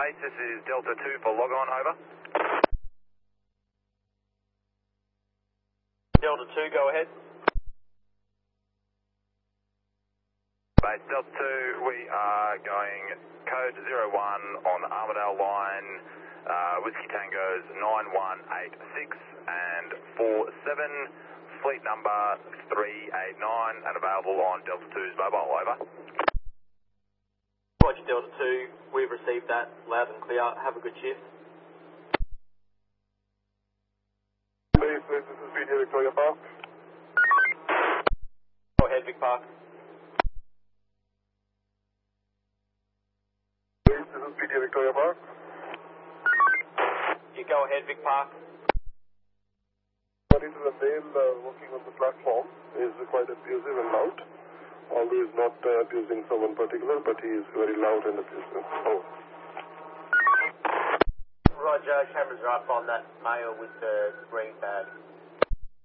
Base, this is Delta 2 for log on, over. Delta 2, go ahead. Base Delta 2, we are going code 01 on the Armidale line, Whiskey Tangos 9186 and 47, fleet number 389 and available on Delta 2's mobile, over. Roger, Delta 2, we've received that loud and clear. Have a good shift. Base, this is VD Victoria Park. Go ahead, Vic Park. Base, this is VD Victoria Park. You go ahead, Vic Park. According to the male working on the platform, is quite abusive and loud. Although he's not abusing someone particular, but he is very loud and abusive. Oh. Roger, cameras are up on that male with the green bag.